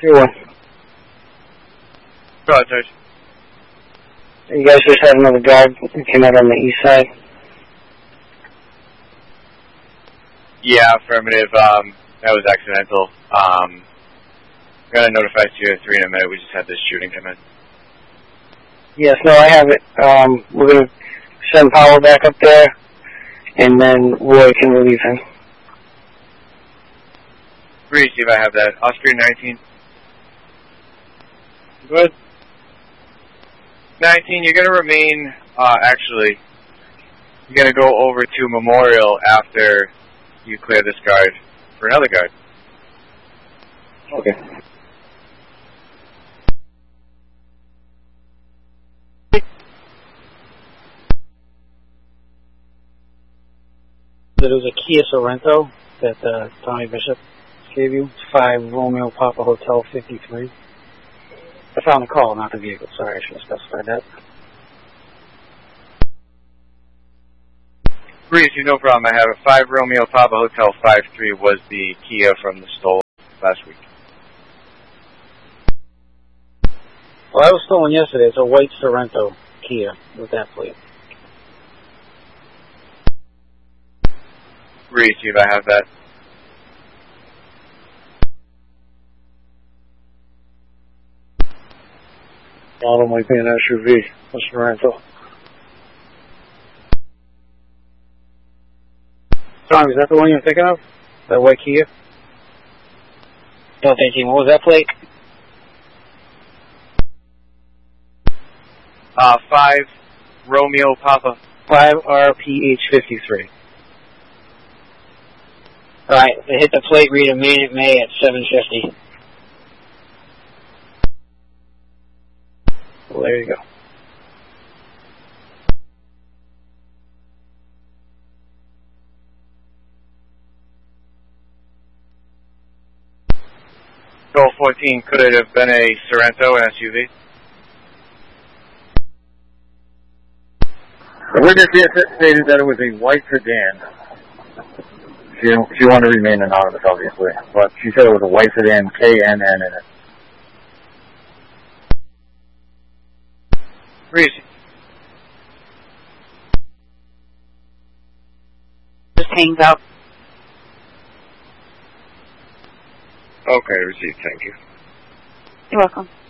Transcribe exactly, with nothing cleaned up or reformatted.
You're one. Go ahead, Sarge. You guys just had another guard that came out on the east side? Yeah, affirmative. Um, that was accidental. Um, I'm going to notify Sierra three in a minute. We just had this shooting come in. Yes, no, I have it. Um, we're going to send Powell back up there, and then Roy can relieve him. Three, see if I have that. Oscar nineteen. Good. nineteen, you're going to remain, uh, actually, you're going to go over to Memorial after you clear this guard for another guard. Okay. There was a Kia Sorrento that uh, Tommy Bishop gave you. five Romeo Papa Hotel fifty-three. I found the call, not the vehicle. Sorry, I should have specified that. Breeze, you no problem. I have a five Romeo Papa Hotel five three was the Kia from the stole last week. Well, I was stolen yesterday. It's a white Sorrento Kia with that plate. Breeze, see if I have that. Model might be an S U V, a Sorrento. Tom, is that the one you're thinking of? That white Kia? Delta eighteen, what was that plate? Uh, five Romeo Papa. five R P H fifty-three. Alright, they hit the plate read of Main at May at seven fifty. Well, there you go. Goal fourteen, could it have been a Sorrento, an S U V? The witness stated that it was a white sedan. She, she wanted to remain anonymous, obviously, but she said it was a white sedan, K N N in it. Breeze. Just hangs out. Okay, received, thank you. You're welcome.